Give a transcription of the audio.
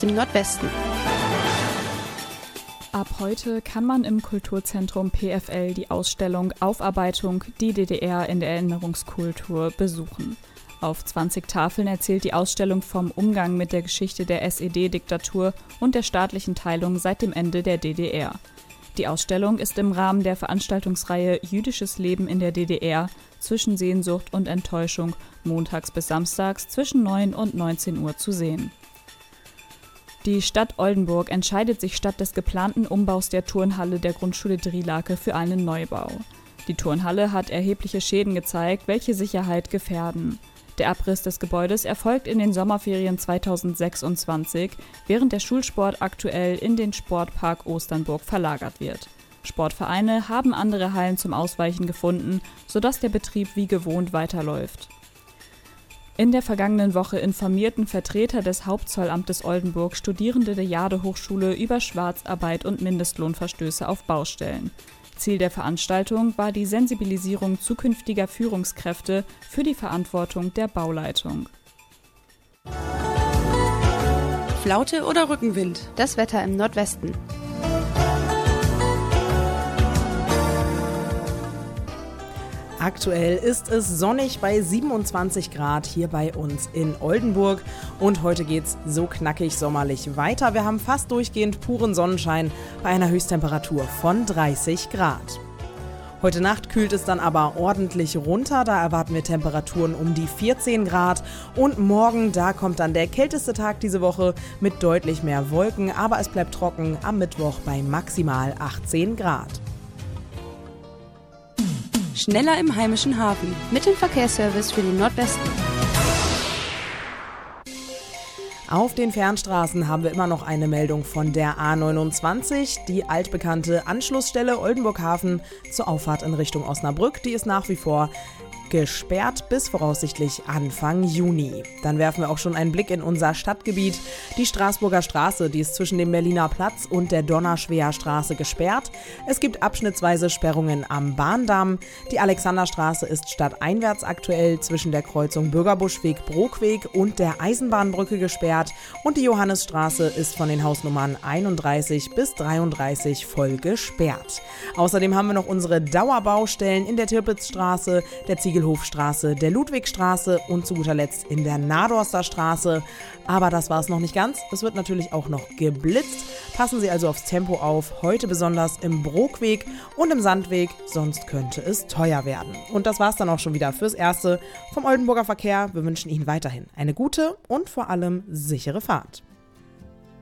im Nordwesten. Ab heute kann man im Kulturzentrum PFL die Ausstellung Aufarbeitung – Die DDR in der Erinnerungskultur besuchen. Auf 20 Tafeln erzählt die Ausstellung vom Umgang mit der Geschichte der SED-Diktatur und der staatlichen Teilung seit dem Ende der DDR. Die Ausstellung ist im Rahmen der Veranstaltungsreihe Jüdisches Leben in der DDR zwischen Sehnsucht und Enttäuschung montags bis samstags zwischen 9 und 19 Uhr zu sehen. Die Stadt Oldenburg entscheidet sich statt des geplanten Umbaus der Turnhalle der Grundschule Drielake für einen Neubau. Die Turnhalle hat erhebliche Schäden gezeigt, welche Sicherheit gefährden. Der Abriss des Gebäudes erfolgt in den Sommerferien 2026, während der Schulsport aktuell in den Sportpark Osternburg verlagert wird. Sportvereine haben andere Hallen zum Ausweichen gefunden, sodass der Betrieb wie gewohnt weiterläuft. In der vergangenen Woche informierten Vertreter des Hauptzollamtes Oldenburg Studierende der Jade-Hochschule über Schwarzarbeit und Mindestlohnverstöße auf Baustellen. Ziel der Veranstaltung war die Sensibilisierung zukünftiger Führungskräfte für die Verantwortung der Bauleitung. Flaute oder Rückenwind? Das Wetter im Nordwesten. Aktuell ist es sonnig bei 27 Grad hier bei uns in Oldenburg und heute geht's so knackig sommerlich weiter. Wir haben fast durchgehend puren Sonnenschein bei einer Höchsttemperatur von 30 Grad. Heute Nacht kühlt es dann aber ordentlich runter, da erwarten wir Temperaturen um die 14 Grad und morgen, da kommt dann der kälteste Tag diese Woche mit deutlich mehr Wolken, aber es bleibt trocken am Mittwoch bei maximal 18 Grad. Schneller im heimischen Hafen mit dem Verkehrsservice für den Nordwesten. Auf den Fernstraßen haben wir immer noch eine Meldung von der A29, die altbekannte Anschlussstelle Oldenburg-Hafen zur Auffahrt in Richtung Osnabrück. Die ist nach wie vor gesperrt bis voraussichtlich Anfang Juni. Dann werfen wir auch schon einen Blick in unser Stadtgebiet. Die Straßburger Straße, die ist zwischen dem Berliner Platz und der Donnerschweer Straße gesperrt. Es gibt abschnittsweise Sperrungen am Bahndamm. Die Alexanderstraße ist stadteinwärts aktuell zwischen der Kreuzung Bürgerbuschweg-Brookweg und der Eisenbahnbrücke gesperrt. Und die Johannisstraße ist von den Hausnummern 31 bis 33 voll gesperrt. Außerdem haben wir noch unsere Dauerbaustellen in der Tirpitzstraße, der Ziegelhofstraße, der Ludwigstraße und zu guter Letzt in der Nadorster Straße. Aber das war es noch nicht ganz. Es wird natürlich auch noch geblitzt. Passen Sie also aufs Tempo auf, heute besonders im Brookweg und im Sandweg, sonst könnte es teuer werden. Und das war es dann auch schon wieder fürs Erste vom Oldenburger Verkehr. Wir wünschen Ihnen weiterhin eine gute und vor allem sichere Fahrt.